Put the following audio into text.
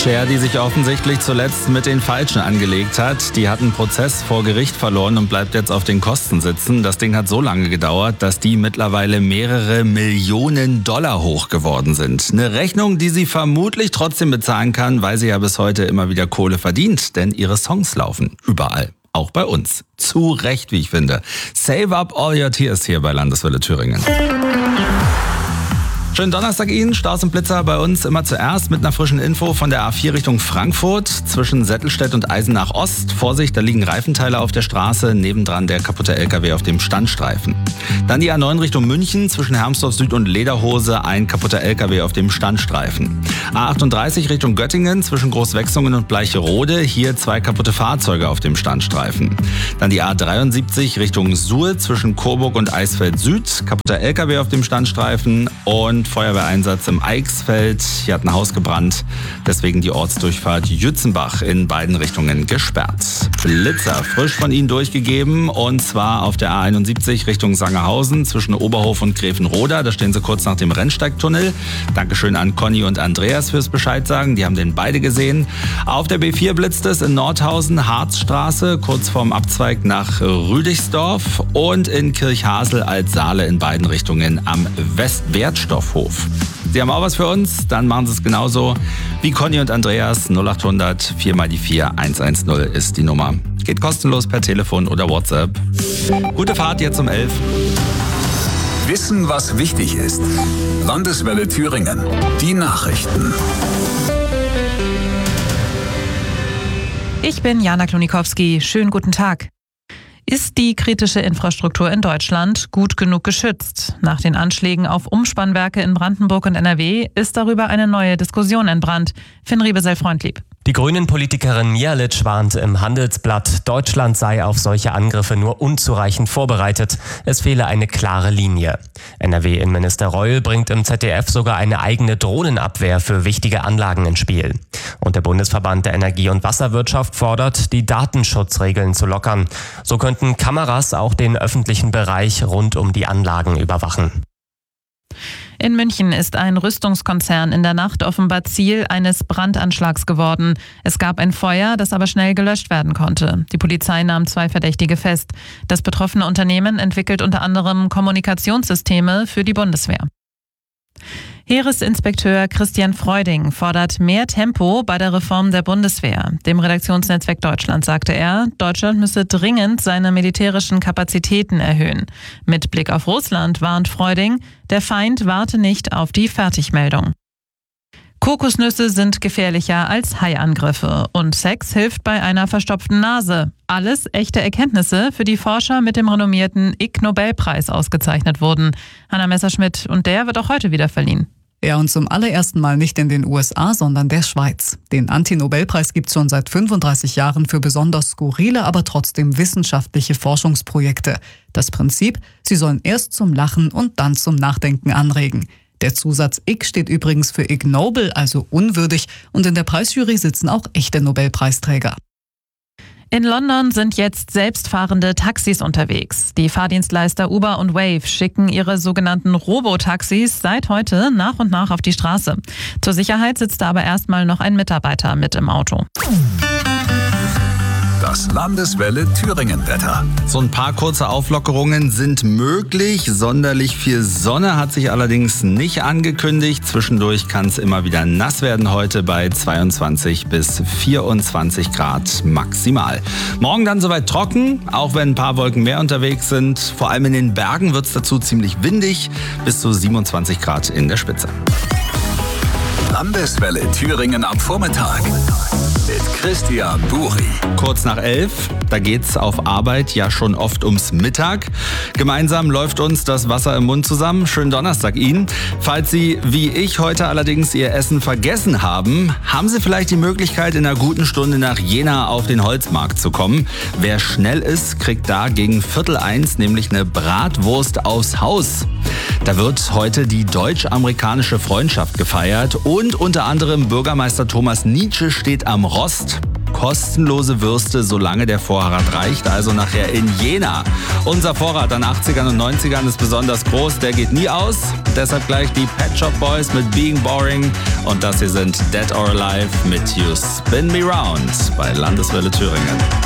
Cher, die sich offensichtlich zuletzt mit den Falschen angelegt hat, die hat einen Prozess vor Gericht verloren und bleibt jetzt auf den Kosten sitzen. Das Ding hat so lange gedauert, dass die mittlerweile mehrere Millionen Dollar hoch geworden sind. Eine Rechnung, die sie vermutlich trotzdem bezahlen kann, weil sie ja bis heute immer wieder Kohle verdient, denn ihre Songs laufen überall. Auch bei uns. Zu Recht, wie ich finde. Save up all your tears hier bei Landeswelle Thüringen. Schönen Donnerstag Ihnen, Staus und Blitzer bei uns immer zuerst mit einer frischen Info von der A4 Richtung Frankfurt zwischen Settelstedt und Eisenach Ost. Vorsicht, da liegen Reifenteile auf der Straße, nebendran der kaputte LKW auf dem Standstreifen. Dann die A9 Richtung München zwischen Hermsdorf Süd und Lederhose, ein kaputter LKW auf dem Standstreifen. A38 Richtung Göttingen zwischen Großwechsungen und Bleicherode, hier 2 kaputte Fahrzeuge auf dem Standstreifen. Dann die A73 Richtung Suhl zwischen Coburg und Eisfeld Süd, kaputter LKW auf dem Standstreifen und Feuerwehreinsatz im Eichsfeld. Hier hat ein Haus gebrannt, deswegen die Ortsdurchfahrt Jützenbach in beiden Richtungen gesperrt. Blitzer frisch von Ihnen durchgegeben und zwar auf der A71 Richtung Sangerhausen zwischen Oberhof und Grevenroda. Da stehen Sie kurz nach dem Rennsteigtunnel. Dankeschön an Conny und Andreas fürs Bescheid sagen, die haben den beide gesehen. Auf der B4 blitzt es in Nordhausen, Harzstraße, kurz vorm Abzweig nach Rüdigsdorf und in Kirchhasel als Saale in beiden Richtungen am Westwertstoffhof. Sie haben auch was für uns? Dann machen Sie es genauso wie Conny und Andreas. 0800 4x4 110 ist die Nummer. Geht kostenlos per Telefon oder WhatsApp. Gute Fahrt jetzt um 11. Wissen, was wichtig ist. Landeswelle Thüringen. Die Nachrichten. Ich bin Jana Klonikowski. Schönen guten Tag. Ist die kritische Infrastruktur in Deutschland gut genug geschützt? Nach den Anschlägen auf Umspannwerke in Brandenburg und NRW ist darüber eine neue Diskussion entbrannt. Finn Riebesell-Freundlieb. Die Grünen-Politikerin Mierlic warnte im Handelsblatt, Deutschland sei auf solche Angriffe nur unzureichend vorbereitet. Es fehle eine klare Linie. NRW-Innenminister Reul bringt im ZDF sogar eine eigene Drohnenabwehr für wichtige Anlagen ins Spiel. Und der Bundesverband der Energie- und Wasserwirtschaft fordert, die Datenschutzregeln zu lockern. So könnten Kameras auch den öffentlichen Bereich rund um die Anlagen überwachen. In München ist ein Rüstungskonzern in der Nacht offenbar Ziel eines Brandanschlags geworden. Es gab ein Feuer, das aber schnell gelöscht werden konnte. Die Polizei nahm 2 Verdächtige fest. Das betroffene Unternehmen entwickelt unter anderem Kommunikationssysteme für die Bundeswehr. Heeresinspekteur Christian Freuding fordert mehr Tempo bei der Reform der Bundeswehr. Dem Redaktionsnetzwerk Deutschland sagte er, Deutschland müsse dringend seine militärischen Kapazitäten erhöhen. Mit Blick auf Russland warnt Freuding, der Feind warte nicht auf die Fertigmeldung. Kokosnüsse sind gefährlicher als Haiangriffe und Sex hilft bei einer verstopften Nase. Alles echte Erkenntnisse, für die Forscher mit dem renommierten Ig-Nobelpreis ausgezeichnet wurden. Hanna Messerschmidt, und der wird auch heute wieder verliehen. Ja, und zum allerersten Mal nicht in den USA, sondern der Schweiz. Den Anti-Nobelpreis gibt es schon seit 35 Jahren für besonders skurrile, aber trotzdem wissenschaftliche Forschungsprojekte. Das Prinzip, sie sollen erst zum Lachen und dann zum Nachdenken anregen. Der Zusatz Ig steht übrigens für ignoble, also unwürdig, und in der Preisjury sitzen auch echte Nobelpreisträger. In London sind jetzt selbstfahrende Taxis unterwegs. Die Fahrdienstleister Uber und Wave schicken ihre sogenannten Robotaxis seit heute nach und nach auf die Straße. Zur Sicherheit sitzt da aber erstmal noch ein Mitarbeiter mit im Auto. Das Landeswelle Thüringen-Wetter. So ein paar kurze Auflockerungen sind möglich. Sonderlich viel Sonne hat sich allerdings nicht angekündigt. Zwischendurch kann es immer wieder nass werden heute bei 22 bis 24 Grad maximal. Morgen dann soweit trocken, auch wenn ein paar Wolken mehr unterwegs sind. Vor allem in den Bergen wird es dazu ziemlich windig, bis zu 27 Grad in der Spitze. Landeswelle Thüringen am Vormittag mit Christian Buri. Kurz nach 11, da geht's auf Arbeit ja schon oft ums Mittag. Gemeinsam läuft uns das Wasser im Mund zusammen. Schönen Donnerstag Ihnen. Falls Sie, wie ich, heute allerdings Ihr Essen vergessen haben, haben Sie vielleicht die Möglichkeit, in einer guten Stunde nach Jena auf den Holzmarkt zu kommen. Wer schnell ist, kriegt da gegen 12:45 nämlich eine Bratwurst aufs Haus. Da wird heute die deutsch-amerikanische Freundschaft gefeiert und unter anderem Bürgermeister Thomas Nietzsche steht am Rost. kostenlose Würste, solange der Vorrat reicht, also nachher in Jena. Unser Vorrat an 80ern und 90ern ist besonders groß, der geht nie aus. Deshalb gleich die Pet Shop Boys mit Being Boring und das hier sind Dead or Alive mit You Spin Me Round bei Landeswelle Thüringen.